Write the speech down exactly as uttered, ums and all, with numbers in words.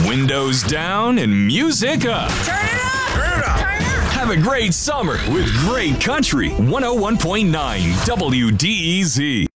Windows down and music up. Turn it up! Turn it up! Turn it up! Have a great summer with great country. one oh one point nine W D E Z.